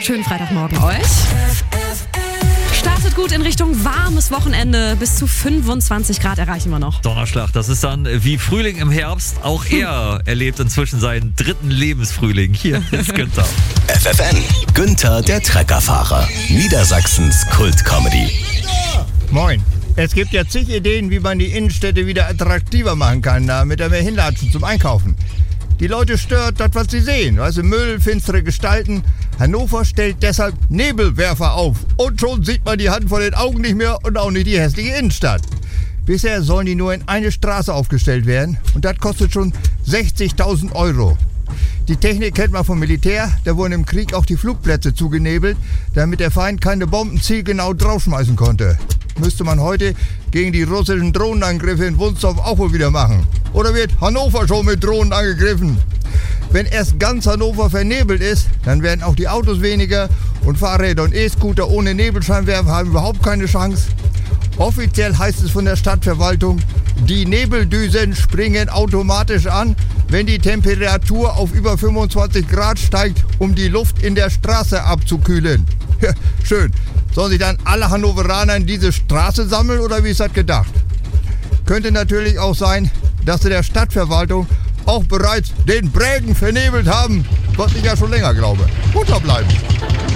Schönen Freitagmorgen euch. Startet gut in Richtung warmes Wochenende. Bis zu 25 Grad erreichen wir noch. Donnerschlag, das ist dann wie Frühling im Herbst. Auch er erlebt inzwischen seinen 3. Lebensfrühling. Hier ist Günther. FFN, Günther der Treckerfahrer. Niedersachsens Kult-Comedy. Moin. Es gibt ja zig Ideen, wie man die Innenstädte wieder attraktiver machen kann, damit er mehr hinlatschen zum Einkaufen. Die Leute stört das, was sie sehen. Also Müll, finstere Gestalten. Hannover stellt deshalb Nebelwerfer auf. Und schon sieht man die Hand vor den Augen nicht mehr und auch nicht die hässliche Innenstadt. Bisher sollen die nur in eine Straße aufgestellt werden. Und das kostet schon 60.000 €. Die Technik kennt man vom Militär. Da wurden im Krieg auch die Flugplätze zugenebelt, damit der Feind keine Bomben zielgenau draufschmeißen konnte. Müsste man heute gegen die russischen Drohnenangriffe in Wunsdorf auch wohl wieder machen. Oder wird Hannover schon mit Drohnen angegriffen? Wenn erst ganz Hannover vernebelt ist, dann werden auch die Autos weniger und Fahrräder und E-Scooter ohne Nebelscheinwerfer haben überhaupt keine Chance. Offiziell heißt es von der Stadtverwaltung, die Nebeldüsen springen automatisch an, wenn die Temperatur auf über 25 Grad steigt, um die Luft in der Straße abzukühlen. Ja, schön. Sollen sich dann alle Hannoveraner in diese Straße sammeln oder wie ist das gedacht? Könnte natürlich auch sein, dass sie der Stadtverwaltung auch bereits den Brägen vernebelt haben, was ich ja schon länger glaube. Munter bleiben.